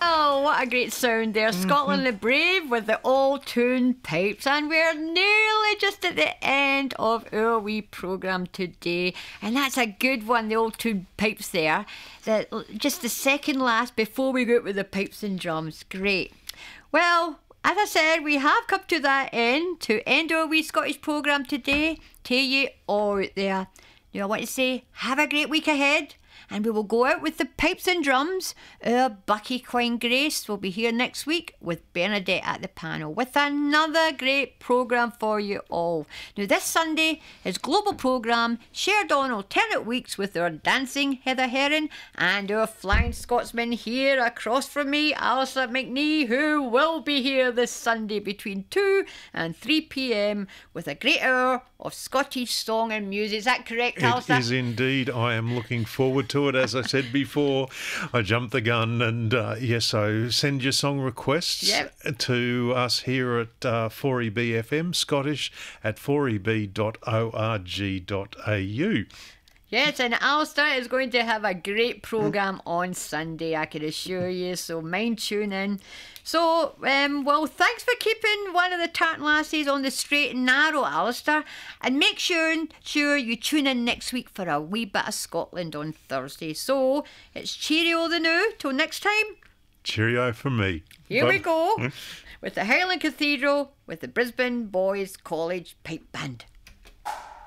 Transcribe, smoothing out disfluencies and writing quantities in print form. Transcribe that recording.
Oh, what a great sound there. Scotland the Brave with the Old Tune Pipes. And we're nearly just at the end of our wee programme today. And that's a good one, the Old Tune Pipes there. Just the second last before we go out with the pipes and drums. Great. Well, as I said, we have come to that end, to end our wee Scottish programme today. To you all out there. Now I want to say, have a great week ahead. And we will go out with the pipes and drums. Our Bucky Quine Grace will be here next week with Bernadette at the panel with another great programme for you all. Now this Sunday is Global Programme shared on alternate weeks with our dancing Heather Herron and our flying Scotsman here across from me, Alistair McNee, who will be here this Sunday between 2 and 3 p.m. with a great hour of Scottish song and music. Is that correct, Alistair? It is indeed. I am looking forward to it. As I said before, I jumped the gun, and yes, so send your song requests to us here at 4EB FM, Scottish at 4eb.org.au. Yes, and Alistair is going to have a great programme on Sunday, I can assure you, so mind tune in. So, well, thanks for keeping one of the Tartan Lassies on the straight and narrow, Alistair, and make sure you tune in next week for a wee bit of Scotland on Thursday. So, it's cheerio the now, till next time. Cheerio from me. Here we go, with the Highland Cathedral, with the Brisbane Boys College Pipe Band.